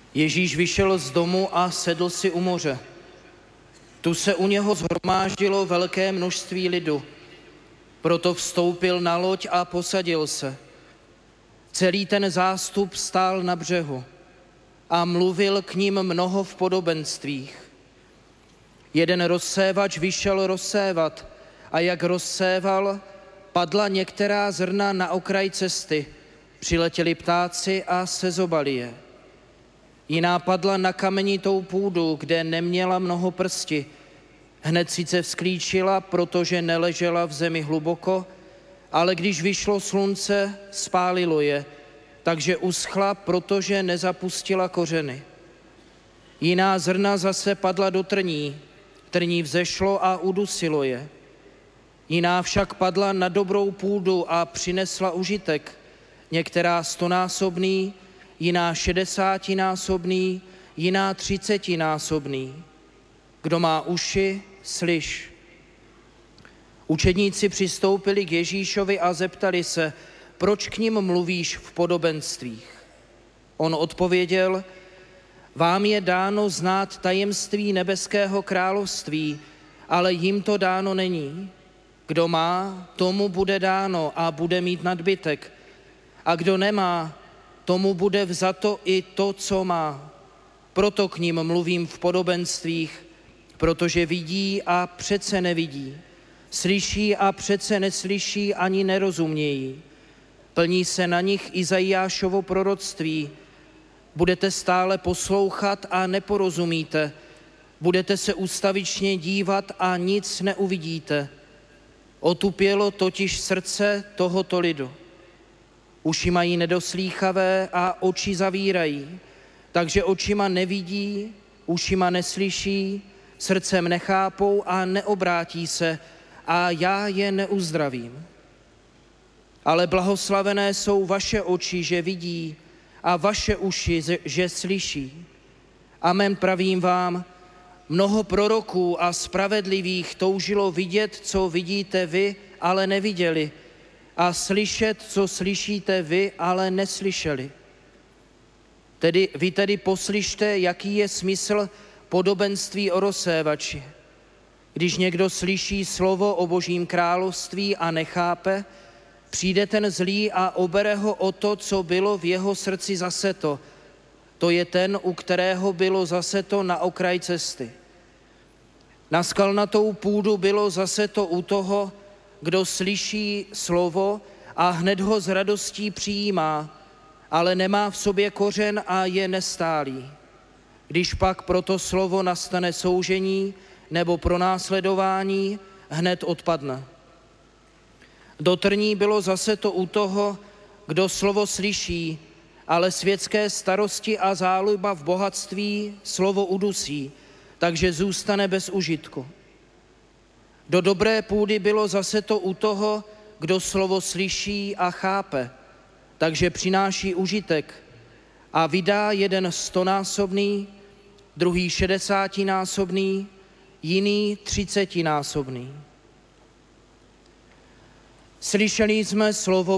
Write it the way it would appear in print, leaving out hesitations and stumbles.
Ježíš vyšel z domu a sedl si u moře. Tu se u něho shromáždilo velké množství lidu. Proto vstoupil na loď a posadil se. Celý ten zástup stál na břehu a mluvil k ním mnoho v podobenstvích. Jeden rozsévač vyšel rozsévat a jak rozséval, padla některá zrna na okraj cesty. Přiletěli ptáci a sezobali je. Jiná padla na kamenitou půdu, kde neměla mnoho prsti. Hned sice vzklíčila, protože neležela v zemi hluboko, ale když vyšlo slunce, spálilo je, takže uschla, protože nezapustila kořeny. Jiná zrna zase padla do trní, trní vzešlo a udusilo je. Jiná však padla na dobrou půdu a přinesla užitek, některá 100násobný, jiná 60násobný, jiná 30násobný. Kdo má uši, slyš. Učedníci přistoupili k Ježíšovi a zeptali se, proč k nim mluvíš v podobenstvích? On odpověděl, vám je dáno znát tajemství nebeského království, ale jim to dáno není. Kdo má, tomu bude dáno a bude mít nadbytek. A kdo nemá, tomu bude vzato i to, co má. Proto k nim mluvím v podobenstvích, protože vidí a přece nevidí. Slyší a přece neslyší ani nerozumějí. Plní se na nich Izajášovo proroctví. Budete stále poslouchat a neporozumíte. Budete se ustavičně dívat a nic neuvidíte. Otupělo totiž srdce tohoto lidu. Uši mají nedoslýchavé a oči zavírají, takže očima nevidí, ušima neslyší, srdcem nechápou a neobrátí se a já je neuzdravím. Ale blahoslavené jsou vaše oči, že vidí, a vaše uši, že slyší. Amen, pravím vám, mnoho proroků a spravedlivých toužilo vidět, co vidíte vy, ale neviděli, a slyšet, co slyšíte vy, ale neslyšeli. Vy tedy poslyšte, jaký je smysl podobenství o rozsévači. Když někdo slyší slovo o Božím království a nechápe, přijde ten zlý a obere ho o to, co bylo v jeho srdci zaseto. To je ten, u kterého bylo zaseto na okraj cesty. Na skalnatou půdu bylo zaseto u toho, kdo slyší slovo a hned ho s radostí přijímá, ale nemá v sobě kořen a je nestálý. Když pak pro to slovo nastane soužení nebo pronásledování, hned odpadne. Do trní bylo zaseto u toho, kdo slovo slyší, ale světské starosti a záliba v bohatství slovo udusí, takže zůstane bez užitku. Do dobré půdy bylo zaseto u toho, kdo slovo slyší a chápe, takže přináší užitek a vydá jeden 100násobný, druhý 60násobný, jiný 30násobný. Slyšeli jsme slovo